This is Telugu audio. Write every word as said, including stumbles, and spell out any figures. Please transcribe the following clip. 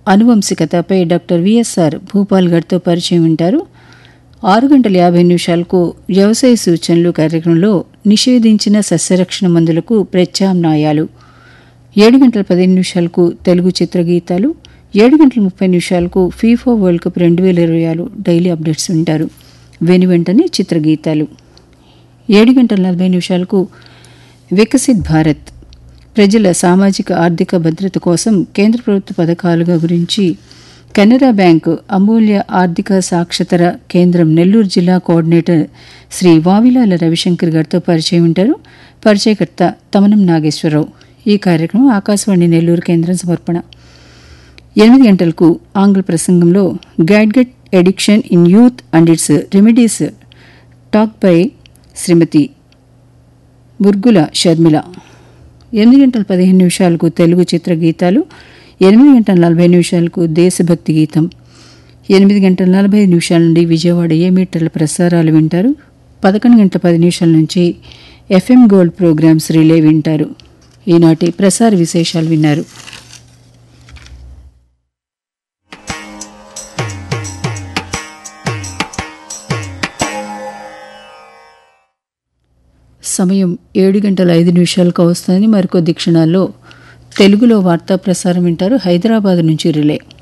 అనువంశికతపై డాక్టర్ విఎస్ఆర్ భూపాల్ గారితో పరిచయం వింటారు. ఆరు గంటల యాభై నిమిషాలకు వ్యవసాయ సూచనలు కార్యక్రమంలో నిషేధించిన సస్యరక్షణ మందులకు ప్రత్యామ్నాయాలు, ఏడు గంటల పదిహేను నిమిషాలకు తెలుగు చిత్రగీతాలు, ఏడు గంటల ముప్పై నిమిషాలకు ఫీఫా వరల్డ్ కప్ రెండు వేల ఇరవై ఆరు డైలీ అప్డేట్స్ వింటారు. వెను వెంటనే చిత్రగీతాలు. ఏడు గంటల నలభై నిమిషాలకు వికసిత్ భారత్, ప్రజల సామాజిక ఆర్థిక భద్రత కోసం కేంద్ర ప్రభుత్వ పథకాలుగా గురించి కెనరా బ్యాంకు అమూల్య ఆర్థిక సాక్షరత కేంద్రం నెల్లూరు జిల్లా కోఆర్డినేటర్ శ్రీ వావిలాల రవిశంకర్ గారితో పరిచయం ఉంటారు. పరిచయకర్త తమనం నాగేశ్వరరావు. ఈ కార్యక్రమం ఆకాశవాణి నెల్లూరు కేంద్రం సమర్పణ. ఎనిమిది గంటలకు ఆంగ్ల ప్రసంగంలో గైడ్గెట్ addiction in youth and it's remedies talk by శ్రీమతి బుర్గుల షర్మిల. ఎనిమిది గంటల పదిహేను నిమిషాలకు తెలుగు చిత్రగీతాలు, ఎనిమిది గంటల నలభై నిమిషాలకు దేశభక్తి గీతం, ఎనిమిది గంటల నలభై ఐదు నిమిషాల నుండి విజయవాడ ఏ మీటర్ల ప్రసారాలు వింటారు. పదకొండు గంటల పది నిమిషాల నుంచి ఎఫ్ఎం గోల్డ్ ప్రోగ్రామ్స్ రిలే వింటారు. ఈనాటి ప్రసార విశేషాలు విన్నారు. సమయం ఏడు గంటల ఐదు నిమిషాలకు వస్తుంది. మరికొద్ది క్షణాల్లో తెలుగులో వార్తా ప్రసారం వింటారు. హైదరాబాద్ నుంచి రిలే.